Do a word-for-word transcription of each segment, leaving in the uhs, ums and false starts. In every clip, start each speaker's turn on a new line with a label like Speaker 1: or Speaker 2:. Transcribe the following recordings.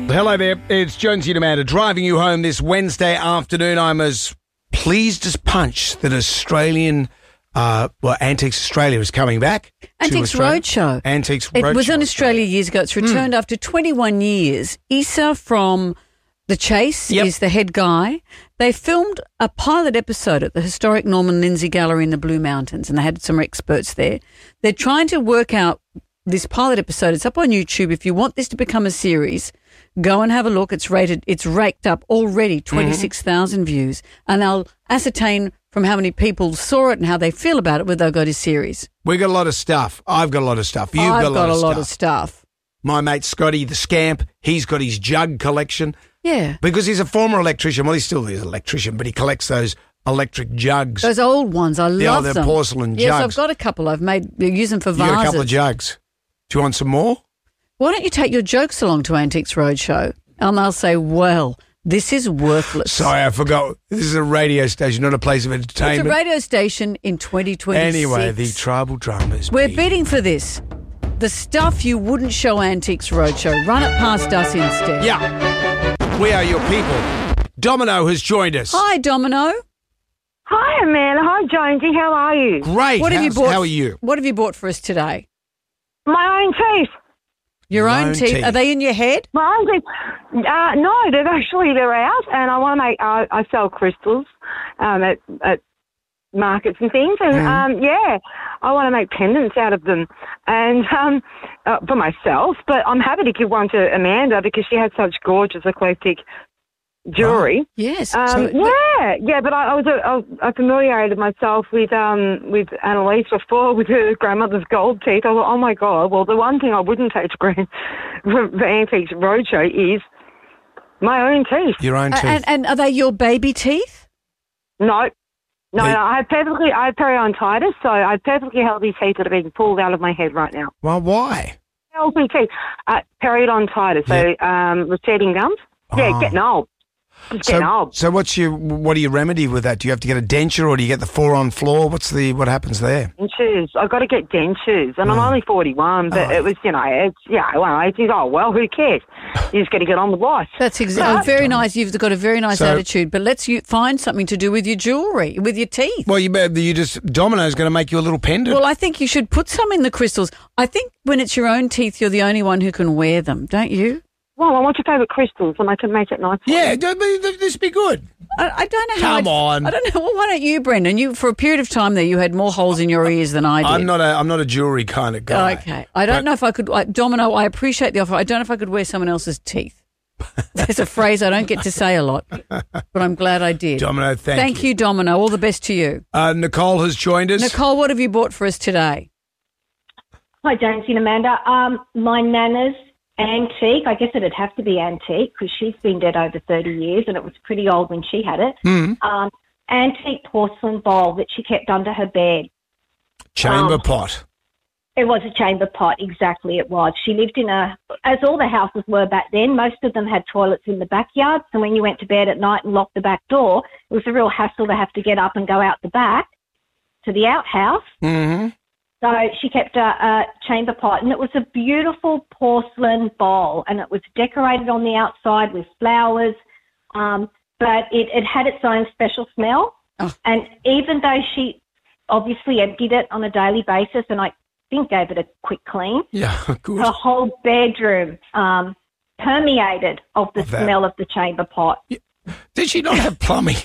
Speaker 1: Hello there, it's Jonesy and Amanda driving you home this Wednesday afternoon. I'm as pleased as punch that Australian, uh, well, Antiques Australia is coming back.
Speaker 2: Antiques Roadshow.
Speaker 1: Antiques
Speaker 2: Roadshow. It was
Speaker 1: Roadshow.
Speaker 2: in Australia years ago. It's returned mm. after twenty-one years. Issa from The Chase
Speaker 1: yep.
Speaker 2: is the head guy. They filmed a pilot episode at the historic Norman Lindsay Gallery in the Blue Mountains, and they had some experts there. They're trying to work out this pilot episode. It's up on YouTube. If you want this to become a series, go and have a look. It's rated, it's raked up already twenty-six thousand mm-hmm. views, and they'll ascertain from how many people saw it and how they feel about it whether they'll go to series.
Speaker 1: We got a lot of stuff. I've got a lot of stuff. You've
Speaker 2: I've
Speaker 1: got a lot,
Speaker 2: got a
Speaker 1: of,
Speaker 2: lot
Speaker 1: stuff.
Speaker 2: of stuff.
Speaker 1: My mate Scotty, the scamp, he's got his jug collection.
Speaker 2: Yeah.
Speaker 1: Because he's a former electrician. Well, he still is an electrician, but he collects those electric jugs.
Speaker 2: Those old ones. I
Speaker 1: yeah,
Speaker 2: love
Speaker 1: they're
Speaker 2: them.
Speaker 1: porcelain jugs.
Speaker 2: Yes, I've got a couple. I've made, use them for vases.
Speaker 1: You got a couple of jugs. Do you want some more?
Speaker 2: Why don't you take your jokes along to Antiques Roadshow? And they'll say, well, this is worthless.
Speaker 1: Sorry, I forgot. This is a radio station, not a place of entertainment.
Speaker 2: It's a radio station in twenty twenty-six.
Speaker 1: Anyway, the tribal drummers.
Speaker 2: We're bidding for this. The stuff you wouldn't show Antiques Roadshow. Run it past us instead.
Speaker 1: Yeah. We are your people. Domino has joined us.
Speaker 2: Hi, Domino.
Speaker 3: Hi, Amanda. Hi, Jonesy. How are you?
Speaker 1: Great.
Speaker 2: What have
Speaker 1: How's,
Speaker 2: you bought?
Speaker 1: How are you?
Speaker 2: What have you bought for us today?
Speaker 3: My own teeth.
Speaker 2: Your
Speaker 1: Your
Speaker 2: own
Speaker 1: own
Speaker 2: teeth.
Speaker 1: teeth.
Speaker 2: Are they in your head?
Speaker 3: My own teeth. Uh, no, they're actually, they're out, and I want to make, uh, I sell crystals um, at, at markets and things, and,
Speaker 1: Mm.
Speaker 3: um, yeah, I want to make pendants out of them, and um, uh, for myself, but I'm happy to give one to Amanda because she had such gorgeous eclectic jewellery.
Speaker 2: Yes.
Speaker 3: Um,
Speaker 2: So-
Speaker 3: yeah, yeah, but I, I was a, I, was- I familiarised myself with um with Annalise before with her grandmother's gold teeth. I thought, oh my god! Well, the one thing I wouldn't take to grand for the Antiques Roadshow is my own teeth.
Speaker 1: Your own teeth.
Speaker 2: and, and are they your baby teeth?
Speaker 3: No, no,
Speaker 1: They-
Speaker 3: no. I have perfectly, I have periodontitis, so I have perfectly healthy teeth that are being pulled out of my head right now.
Speaker 1: well, why?
Speaker 3: Healthy teeth, uh, periodontitis, so um, receding gums. Yeah,
Speaker 1: Oh.
Speaker 3: getting old. Just getting
Speaker 1: So,
Speaker 3: old.
Speaker 1: so what's your what do you remedy with that? Do you have to get a denture or do you get the four on floor? What's the what happens there?
Speaker 3: Dentures. I've got to get dentures, and I'm
Speaker 1: Oh.
Speaker 3: only forty-one. But
Speaker 1: Oh.
Speaker 3: it was, you know, it's yeah. Well, it's oh well, who cares? You just got to get on with life.
Speaker 2: That's exactly very nice. You've got a very nice
Speaker 1: So-
Speaker 2: attitude, but let's you find something to do with your jewellery, with your teeth.
Speaker 1: Well, you better, you just Domino's going to make you a little pendant.
Speaker 2: Well, I think you should put some in the crystals. I think when it's your own teeth, you're the only one who can wear them, don't you?
Speaker 3: Well, I want your favourite crystals, and I can make it nice. for
Speaker 1: yeah,
Speaker 3: you.
Speaker 1: don't be- this be good.
Speaker 2: I, I don't know how.
Speaker 1: Come
Speaker 2: I'd-
Speaker 1: on.
Speaker 2: I don't know. Well, why don't you, Brendan? You for a period of time there, you had more holes in your ears than I did.
Speaker 1: I'm not a I'm not a jewelry kind of guy.
Speaker 2: Okay. I don't
Speaker 1: But-
Speaker 2: know if I could. I, Domino, I appreciate the offer. I don't know if I could wear someone else's teeth. That's a phrase I don't get to say a lot, but I'm glad I did.
Speaker 1: Domino, thank,
Speaker 2: Thank you, Domino. All the best to you.
Speaker 1: Uh, Nicole has joined us.
Speaker 2: Nicole, what have you bought for us today?
Speaker 4: Hi, Jonesy and Amanda. Um, my nana's antique, I guess it'd have to be antique because she's been dead over thirty years and it was pretty old when she had it.
Speaker 1: Mm.
Speaker 4: Um, antique porcelain bowl that she kept under her bed.
Speaker 1: Chamber
Speaker 4: um,
Speaker 1: pot.
Speaker 4: It was a chamber pot, exactly it was. She lived in a, as all the houses were back then, most of them had toilets in the backyard. So when you went to bed at night and locked the back door, it was a real hassle to have to get up and go out the back to the outhouse.
Speaker 1: Mm-hmm.
Speaker 4: So she kept a, a chamber pot, and it was a beautiful porcelain bowl, and it was decorated on the outside with flowers, um, but it, it had its own special smell.
Speaker 2: Oh.
Speaker 4: And even though she obviously emptied it on a daily basis, and I think gave it a quick clean,
Speaker 1: Yeah, good.
Speaker 4: her whole bedroom um, permeated of the
Speaker 1: Of that.
Speaker 4: smell of the chamber pot.
Speaker 1: Did she not have plumbing?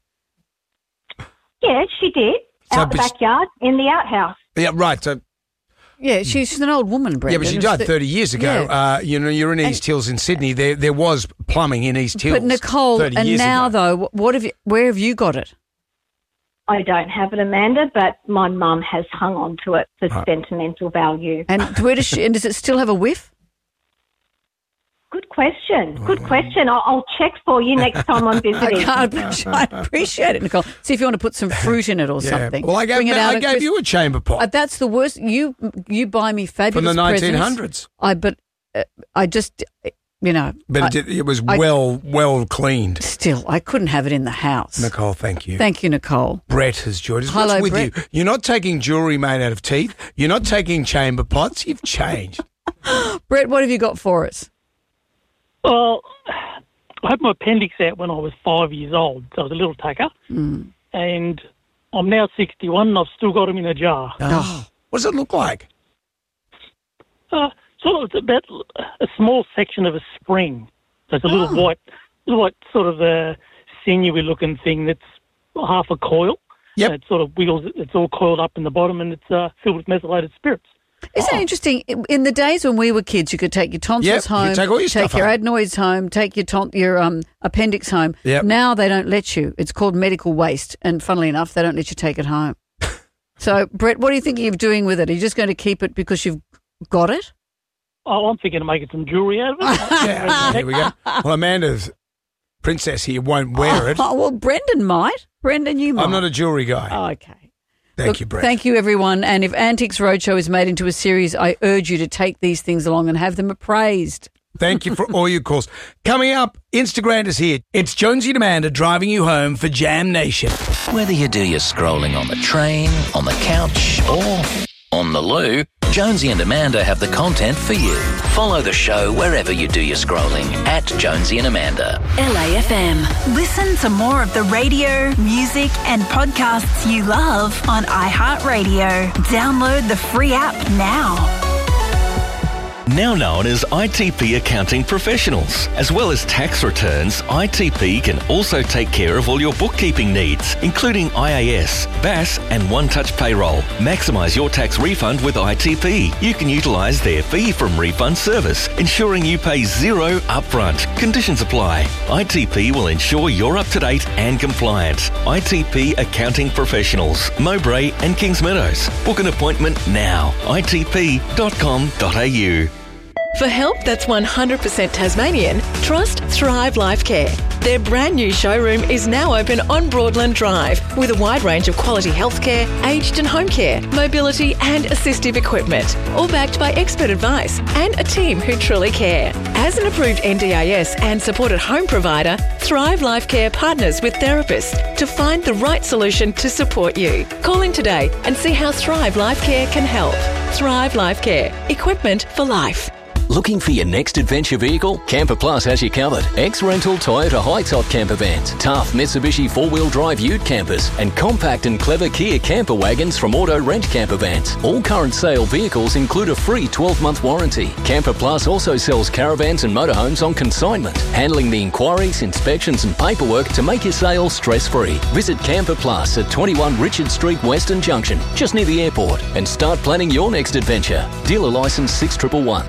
Speaker 4: Yeah, she did.
Speaker 1: So,
Speaker 4: Out the
Speaker 1: but she-
Speaker 4: backyard, in the outhouse.
Speaker 1: Yeah, right. So,
Speaker 2: Yeah, she's, she's an old woman, Brendan.
Speaker 1: yeah, but she
Speaker 2: It's
Speaker 1: died
Speaker 2: the-
Speaker 1: thirty years ago.
Speaker 2: Yeah.
Speaker 1: Uh, you know, you're in East Hills in Sydney. There, there was plumbing in East Hills.
Speaker 2: But Nicole,
Speaker 1: thirty
Speaker 2: and
Speaker 1: years
Speaker 2: now
Speaker 1: ago.
Speaker 2: though, what have you? Where have you got it?
Speaker 4: I don't have it, Amanda, but my mum has hung on to it for
Speaker 1: Right.
Speaker 4: sentimental value.
Speaker 2: And where does she? And does it still have a whiff?
Speaker 4: Good question. Good question. I'll, I'll check for you next time I'm
Speaker 2: I
Speaker 4: visiting.
Speaker 2: can't. I appreciate it, Nicole. See if you want to put some fruit in it or
Speaker 1: Yeah.
Speaker 2: something.
Speaker 1: Well, I gave,
Speaker 2: Bring it out
Speaker 1: I
Speaker 2: at
Speaker 1: gave
Speaker 2: Christ-
Speaker 1: you a chamber pot
Speaker 2: Uh, that's the worst. You you buy me
Speaker 1: from
Speaker 2: fabulous
Speaker 1: the nineteen
Speaker 2: presents.
Speaker 1: hundreds.
Speaker 2: I but uh, I just you know.
Speaker 1: But
Speaker 2: I,
Speaker 1: it, did, it was
Speaker 2: I-
Speaker 1: well well cleaned.
Speaker 2: still, I couldn't have it in the house.
Speaker 1: Nicole, thank you.
Speaker 2: Thank you, Nicole.
Speaker 1: Brett has joined us.
Speaker 2: Hello,
Speaker 1: What's with
Speaker 2: Brett.
Speaker 1: you? You're not taking jewellery made out of teeth. You're not taking chamber pots. You've changed.
Speaker 2: Brett, what have you got for us?
Speaker 5: Well, I had my appendix out when I was five years old, so I was a little taker.
Speaker 2: Mm.
Speaker 5: And I'm now sixty-one and I've still got them in a jar.
Speaker 1: Oh. What does it look like?
Speaker 5: Uh, sort of, it's about a small section of a spring. So it's a little
Speaker 1: Oh.
Speaker 5: white, little white sort of a sinewy-looking thing that's half a coil.
Speaker 1: Yep.
Speaker 5: And it sort of wiggles, it's all coiled up in the bottom and it's uh, filled with methylated spirits.
Speaker 2: Isn't
Speaker 1: Oh.
Speaker 2: it interesting? In the days when we were kids, you could take your tonsils
Speaker 1: Yep, you
Speaker 2: home,
Speaker 1: could take all your stuff
Speaker 2: your
Speaker 1: home.
Speaker 2: adenoids home, take your ton- your um, appendix home.
Speaker 1: Yep.
Speaker 2: Now they don't let you. It's called medical waste, and funnily enough, they don't let you take it home. So, Brett, what are you thinking of doing with it? Are you just going to keep it because you've got it?
Speaker 5: Oh, I'm thinking of making some jewellery out of it.
Speaker 1: Yeah, okay, here we go. Well, Amanda's princess here won't wear it.
Speaker 2: Oh, well, Brendan might. Brendan, you might.
Speaker 1: I'm not a jewellery guy.
Speaker 2: Oh, okay.
Speaker 1: Thank
Speaker 2: Look,
Speaker 1: you, Brett.
Speaker 2: Thank you, everyone. And if Antiques Roadshow is made into a series, I urge you to take these things along and have them appraised.
Speaker 1: Thank you for all your calls. Coming up, Instagram is here. It's Jonesy and Amanda driving you home for Jam Nation.
Speaker 6: Whether you do your scrolling on the train, on the couch, or on the loo, Jonesy and Amanda have the content for you. Follow the show wherever you do your scrolling at Jonesy and Amanda.
Speaker 7: L A F M. Listen to more of the radio, music and podcasts you love on iHeartRadio. Download the free app now.
Speaker 8: Now known as I T P Accounting Professionals. As well as tax returns, I T P can also take care of all your bookkeeping needs, including I A S, B A S and One Touch Payroll. Maximise your tax refund with I T P. You can utilise their fee from refund service, ensuring you pay zero upfront. Conditions apply. I T P will ensure you're up to date and compliant. I T P Accounting Professionals, Mowbray and Kings Meadows. Book an appointment now. I T P dot com dot A U.
Speaker 9: For help that's one hundred percent Tasmanian, trust Thrive Life Care. Their brand new showroom is now open on Broadland Drive with a wide range of quality healthcare, aged and home care, mobility and assistive equipment, all backed by expert advice and a team who truly care. As an approved N D I S and supported home provider, Thrive Life Care partners with therapists to find the right solution to support you. Call in today and see how Thrive Life Care can help. Thrive Life Care. Equipment for life.
Speaker 6: Looking for your next adventure vehicle? Camper Plus has you covered. X-Rental Toyota high-top camper vans, tough Mitsubishi four-wheel drive ute campers, and compact and clever Kia camper wagons from Auto Rent Camper Vans. All current sale vehicles include a free twelve-month warranty. Camper Plus also sells caravans and motorhomes on consignment, handling the inquiries, inspections and paperwork to make your sale stress-free. Visit Camper Plus at twenty-one Richard Street, Western Junction, just near the airport, and start planning your next adventure. Dealer license six one one one.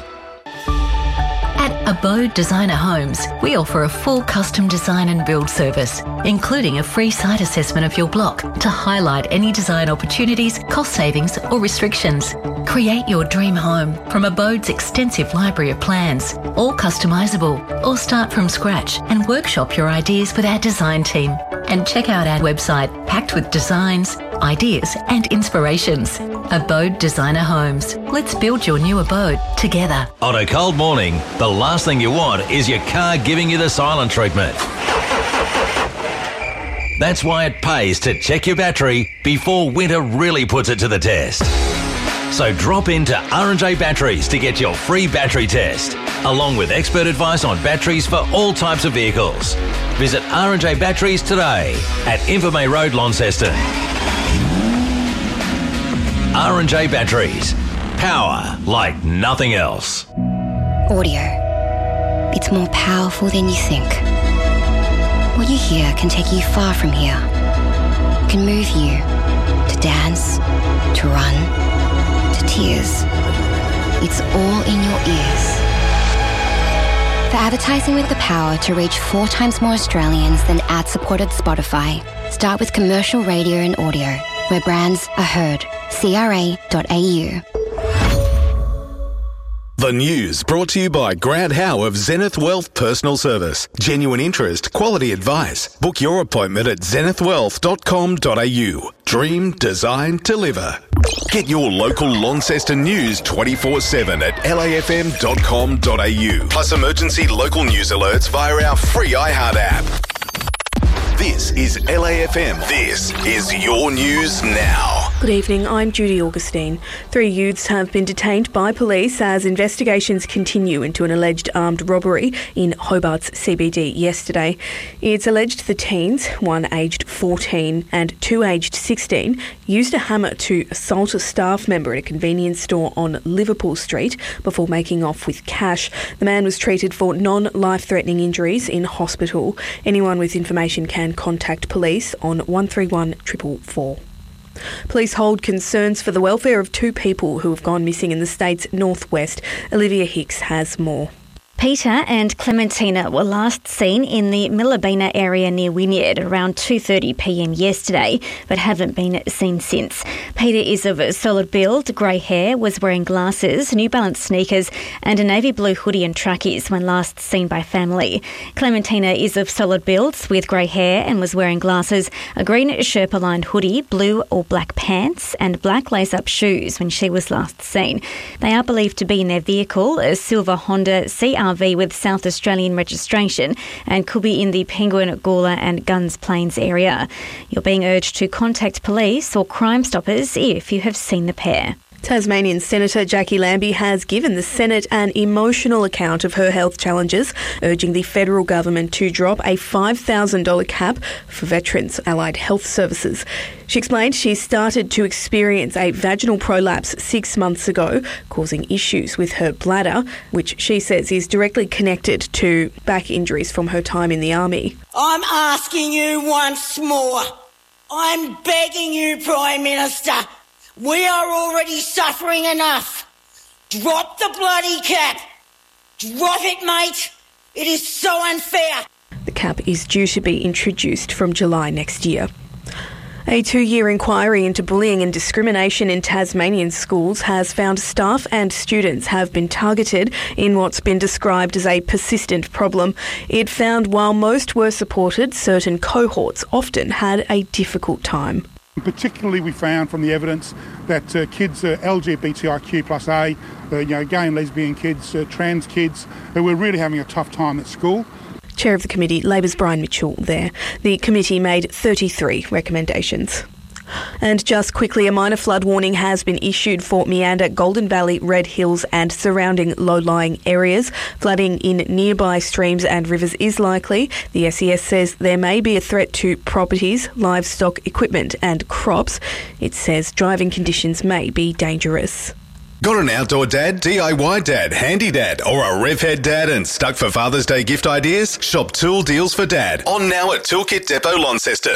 Speaker 10: At Abode Designer Homes, we offer a full custom design and build service, including a free site assessment of your block to highlight any design opportunities, cost savings or restrictions. Create your dream home from Abode's extensive library of plans, all customisable, or start from scratch and workshop your ideas with our design team. And check out our website packed with designs, ideas and inspirations. Abode Designer Homes. Let's build your new abode together.
Speaker 11: On a cold morning, the last thing you want is your car giving you the silent treatment. That's why it pays to check your battery before winter really puts it to the test. So drop into R and J Batteries to get your free battery test, along with expert advice on batteries for all types of vehicles. Visit R and J Batteries today at Invermay Road, Launceston. R and J Batteries. Power like nothing else.
Speaker 12: Audio. It's more powerful than you think. What you hear can take you far from here. It can move you to dance, to run, to tears. It's all in your ears. For advertising with the power to reach four times more Australians than ad-supported Spotify, start with commercial radio and audio, where brands are heard. C R A dot A U.
Speaker 13: The news brought to you by Grant Howe of Zenith Wealth Personal Service. Genuine interest, quality advice. Book your appointment at zenith wealth dot com dot A U. Dream, design, deliver. Get your local Launceston news twenty-four seven at L A F M dot com dot A U. Plus emergency local news alerts via our free iHeart app. This is L A F M. This is your news now.
Speaker 14: Good evening, I'm Judy Augustine. Three youths have been detained by police as investigations continue into an alleged armed robbery in Hobart's C B D yesterday. It's alleged the teens, one aged fourteen and two aged sixteen, used a hammer to assault a staff member at a convenience store on Liverpool Street before making off with cash. The man was treated for non-life-threatening injuries in hospital. Anyone with information can contact police on one three one four four four. Police hold concerns for the welfare of two people who have gone missing in the state's northwest. Olivia Hicks has more.
Speaker 15: Peter and Clementina were last seen in the Millabina area near Wynyard around two thirty p m yesterday, but haven't been seen since. Peter is of solid build, grey hair, was wearing glasses, New Balance sneakers and a navy blue hoodie and trackies when last seen by family. Clementina is of solid build with grey hair and was wearing glasses, a green Sherpa-lined hoodie, blue or black pants and black lace-up shoes when she was last seen. They are believed to be in their vehicle, a silver Honda C R V with South Australian registration, and could be in the Penguin, Gawler and Guns Plains area. You're being urged to contact police or Crime Stoppers if you have seen the pair.
Speaker 14: Tasmanian Senator Jackie Lambie has given the Senate an emotional account of her health challenges, urging the federal government to drop a five thousand dollars cap for veterans' allied health services. She explained she started to experience a vaginal prolapse six months ago, causing issues with her bladder, which she says is directly connected to back injuries from her time in the army.
Speaker 16: I'm asking you once more. I'm begging you, Prime Minister. We are already suffering enough. Drop the bloody cap. Drop it, mate. It is so unfair.
Speaker 14: The cap is due to be introduced from July next year. A two-year inquiry into bullying and discrimination in Tasmanian schools has found staff and students have been targeted in what's been described as a persistent problem. It found while most were supported, certain cohorts often had a difficult time.
Speaker 17: Particularly, we found from the evidence that uh, kids, uh, L G B T I Q plus A, uh, you know, gay and lesbian kids, uh, trans kids, who were really having a tough time at school.
Speaker 14: Chair of the committee, Labor's Brian Mitchell there. The committee made thirty-three recommendations. And just quickly, a minor flood warning has been issued for Meander, Golden Valley, Red Hills and surrounding low-lying areas. Flooding in nearby streams and rivers is likely. The S E S says there may be a threat to properties, livestock, equipment and crops. It says driving conditions may be dangerous.
Speaker 13: Got an outdoor dad, D I Y dad, handy dad, or a revhead dad and stuck for Father's Day gift ideas? Shop Tool Deals for Dad. On now at Toolkit Depot, Launceston.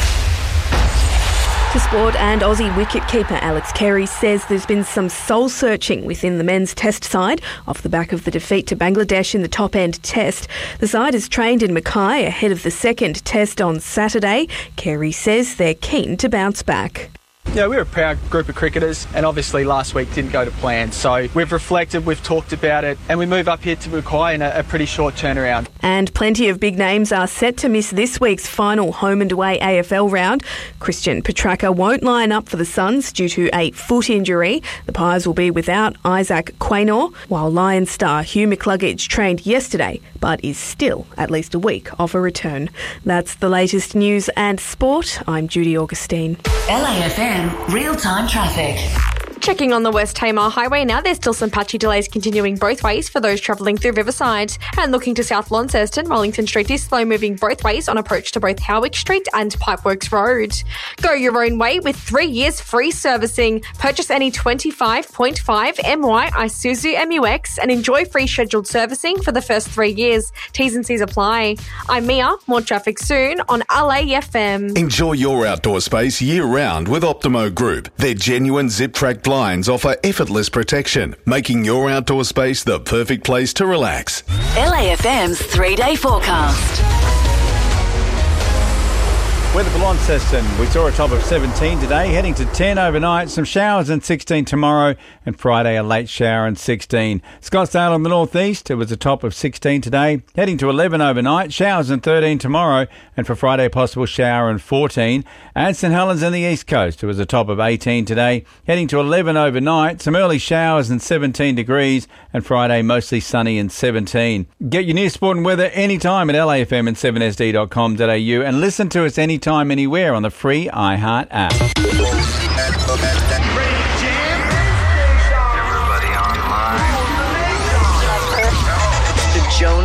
Speaker 14: To sport, and Aussie wicketkeeper Alex Carey says there's been some soul-searching within the men's test side off the back of the defeat to Bangladesh in the top-end test. The side is trained in Mackay ahead of the second test on Saturday. Carey says they're keen to bounce back.
Speaker 18: Yeah, we're a proud group of cricketers, and obviously last week didn't go to plan. So we've reflected, we've talked about it, and we move up here to Mackay in a, a pretty short turnaround.
Speaker 14: And plenty of big names are set to miss this week's final home and away A F L round. Christian Petracca won't line up for the Suns due to a foot injury. The Pies will be without Isaac Quaynor, while Lion star Hugh McCluggage trained yesterday but is still at least a week off a return. That's the latest news and sport. I'm Judy Augustine.
Speaker 19: L A F M real-time traffic.
Speaker 20: Checking on the West Tamar Highway now, there's still some patchy delays continuing both ways for those travelling through Riverside. And looking to South Launceston, Wellington Street is slow moving both ways on approach to both Howick Street and Pipeworks Road. Go your own way with three years free servicing. Purchase any twenty-five point five M Y Isuzu M U X and enjoy free scheduled servicing for the first three years. T's and C's apply. I'm Mia. More traffic soon on L A F M.
Speaker 13: Enjoy your outdoor space year-round with Optimo Group. Their genuine zip-track blinds offer effortless protection, making your outdoor space the perfect place to relax.
Speaker 19: L A F M's three-day forecast.
Speaker 21: Weather for Launceston. We saw a top of seventeen today, heading to ten overnight. Some showers and sixteen tomorrow, and Friday a late shower and sixteen. Scottsdale in the northeast, it was a top of sixteen today, heading to eleven overnight. Showers and thirteen tomorrow, and for Friday a possible shower and fourteen. And St Helens in the east coast, it was a top of eighteen today, heading to eleven overnight. Some early showers and seventeen degrees, and Friday mostly sunny and seventeen. Get your news, sport and weather anytime at L A F M and seven S D dot com dot A U, and listen to us anytime, anywhere on the free iHeart app.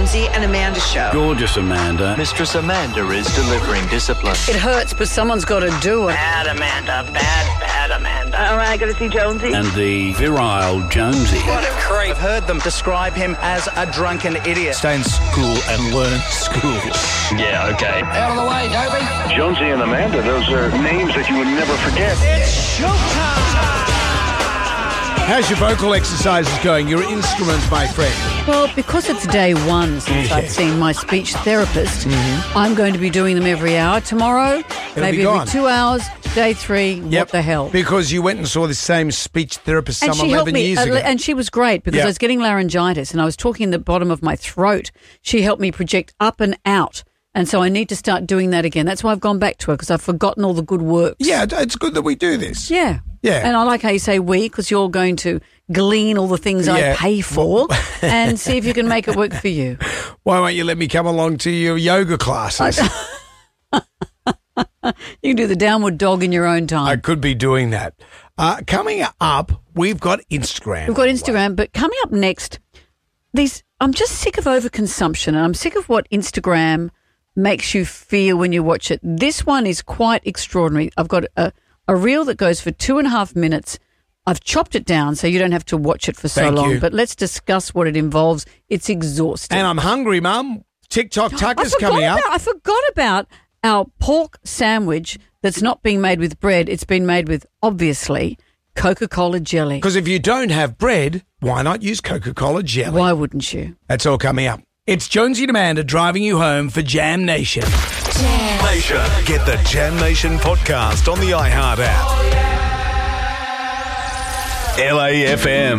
Speaker 3: Jonesy and Amanda show.
Speaker 22: Gorgeous Amanda.
Speaker 23: Mistress Amanda is delivering discipline.
Speaker 2: It hurts, but someone's got to do it.
Speaker 3: Bad Amanda, bad, bad Amanda. All right, got to see Jonesy.
Speaker 22: And the virile Jonesy.
Speaker 3: What a creep.
Speaker 24: I've heard them describe him as a drunken idiot.
Speaker 23: Stay in school and learn school. Yeah, okay.
Speaker 3: Out of the way, Dobie.
Speaker 25: Jonesy and Amanda, those are names that you would never forget.
Speaker 3: It's showtime.
Speaker 1: How's your vocal exercises going? Your instruments, my friend?
Speaker 2: Well, because it's day one since
Speaker 1: Yeah.
Speaker 2: I've seen my speech therapist,
Speaker 1: Mhm.
Speaker 2: I'm going to be doing them every hour. Tomorrow,
Speaker 1: be
Speaker 2: maybe every
Speaker 1: gone.
Speaker 2: two hours. Day three, what the hell?
Speaker 1: Because you went and saw the same speech therapist some
Speaker 2: And she helped
Speaker 1: eleven
Speaker 2: me,
Speaker 1: years
Speaker 2: uh,
Speaker 1: ago.
Speaker 2: and she was great because
Speaker 1: Yeah.
Speaker 2: I was getting laryngitis and I was talking in the bottom of my throat. She helped me project up and out. And so I need to start doing that again. That's why I've gone back to her because I've forgotten all the good works.
Speaker 1: Yeah, it's good that we do this.
Speaker 2: Yeah.
Speaker 1: Yeah.
Speaker 2: And I like how you say we because you're going to glean all the things I
Speaker 1: Yeah.
Speaker 2: pay for and see if you can make it work for you.
Speaker 1: Why won't you let me come along to your yoga classes?
Speaker 2: You can do the downward dog in your own time.
Speaker 1: I could be doing that. Uh, coming up, we've got Instagram.
Speaker 2: We've got Instagram, but coming up next, these I'm just sick of overconsumption and I'm sick of what Instagram makes you feel when you watch it. This one is quite extraordinary. I've got a, a reel that goes for two and a half minutes. I've chopped it down so you don't have to watch it for so
Speaker 1: Thank
Speaker 2: long,
Speaker 1: you.
Speaker 2: but let's discuss what it involves. It's exhausting.
Speaker 1: And I'm hungry, Mum. TikTok
Speaker 2: I
Speaker 1: Tucker's
Speaker 2: forgot
Speaker 1: coming up.
Speaker 2: about- I forgot about our pork sandwich that's not being made with bread. It's been made with, obviously, Coca-Cola jelly.
Speaker 1: Because if you don't have bread, why not use Coca-Cola jelly?
Speaker 2: Why wouldn't you?
Speaker 1: That's all coming up. It's Jonesy and Amanda driving you home for Jam Nation.
Speaker 13: Jam Nation. Get the Jam Nation podcast on the iHeart app. L A F M.